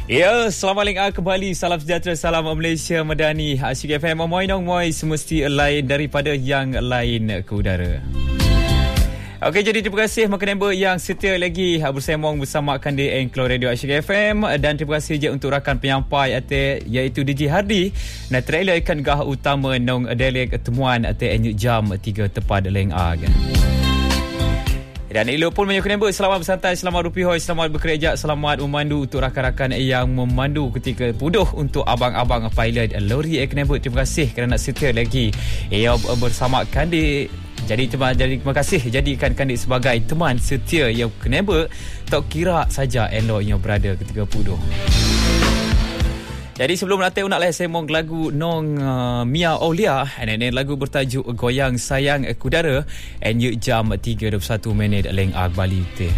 Ya, selamat malam kembali. Salam sejahtera, salam Malaysia Madani. Asyik FM Moi Nong Moi semesti lain daripada yang lain ke udara. Okey, jadi terima kasih maka member yang setia lagi bersembang bersama di Anglo Radio Asyik FM, dan terima kasih je untuk rakan penyampai iaitu DJ Hardy. Nah, trailer ikan gah utama nong delik temuan NU jam 3 tepat leng ag. Dan elok pun banyak member, selamat bersantai, selamat rupihoi, selamat bekerja, selamat memandu untuk rakan-rakan yang memandu ketika puduh untuk abang-abang pilot lori Eknebut. Terima kasih kerana setia lagi bersama Kandik. Jadi terima kasih jadikan Kandik sebagai teman setia yang Eknebut. Tak kira saja elok yang berada ketika puduh. Jadi sebelum nanti nak sembang lagu nong Mia Aulia, dan lagu bertajuk Goyang Sayang Kudara, NU jam 3:21 leng ag Bali teh.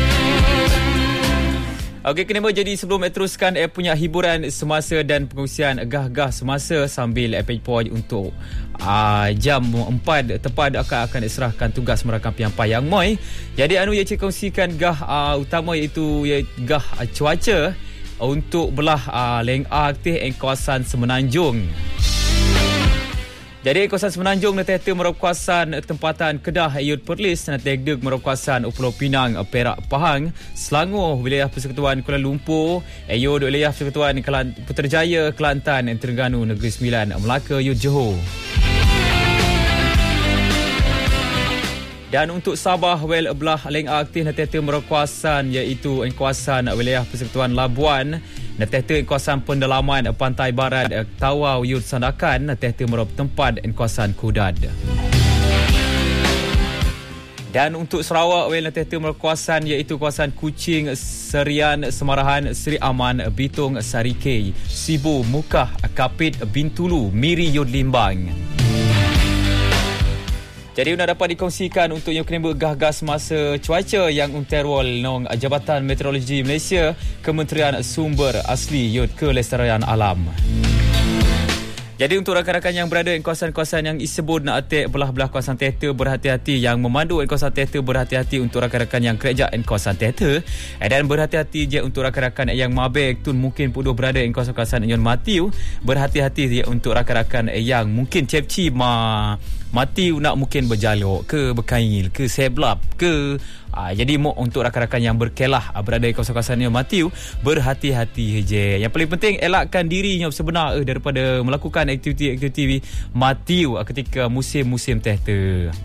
Okey, kenapa jadi sebelum teruskan punya hiburan semasa dan pengungsian gah-gah semasa sambil point untuk jam 4 tepat akan diserahkan tugas merakam penyampai yang moi. Jadi ia kongsikan gah utama iaitu gah cuaca untuk belah leng aktif kawasan Semenanjung. Jadi kawasan Semenanjung nanti merupakan kawasan tempatan Kedah Yud Perlis, nanti merupakan kawasan Pulau Pinang Perak Pahang, Selangor wilayah Persekutuan Kuala Lumpur, Yud wilayah Persekutuan Putrajaya Kelantan, Terengganu Negeri Sembilan, Melaka Yud Johor. Dan untuk Sabah belah leng aktif nanti merupakan kawasan iaitu kawasan wilayah Persekutuan Labuan, nanti kawasan pendalaman pantai barat Tawau Yud Sandakan, nanti merupakan tempat kawasan Kudad. Dan untuk Sarawak nanti merupakan kawasan iaitu kawasan Kuching, Serian, Semarahan, Seri Aman, Bitung, Sarikei, Sibu, Mukah, Kapit, Bintulu, Miri Yud Limbang. Jadi nak dapat dikongsikan untuk yang kena gah-gah semasa cuaca yang unterwal nong Jabatan Meteorologi Malaysia, Kementerian Sumber Asli Yud Kelestarian Alam. Jadi untuk rakan-rakan yang berada di kawasan-kawasan yang disebut nak atik belah-belah kawasan teater, berhati-hati. Yang memandu di kawasan teater, berhati-hati untuk rakan-rakan yang kerja di kawasan teater, dan berhati-hati je untuk rakan-rakan yang mabek tu mungkin puduh berada di kawasan-kawasan yang matiu. Berhati-hati je untuk rakan-rakan yang mungkin cepci mati nak mungkin berjaluk ke berkail ke seblap ke jadi untuk rakan-rakan yang berkelah berada di kawasan-kawasan yang matiu, berhati-hati je. Yang paling penting elakkan dirinya sebenar daripada melakukan aktiviti-aktiviti matiu ketika musim-musim teater.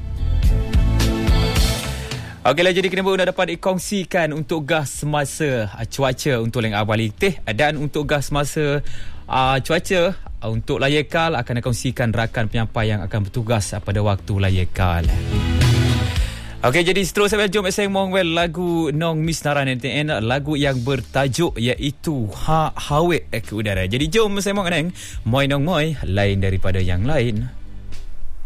Okeylah, jadi kenapa dah dapat dikongsikan untuk gas semasa cuaca untuk leng abali teh, dan untuk gas semasa cuaca untuk layakal akan dikongsikan rakan penyampai yang akan bertugas pada waktu layakal. Okey, jadi seterusnya jom sembang lagu nong Miss Naran NTN, lagu yang bertajuk iaitu Hawek ke udara. Jadi jom sembang neng Moi Nong Moi, lain daripada yang lain.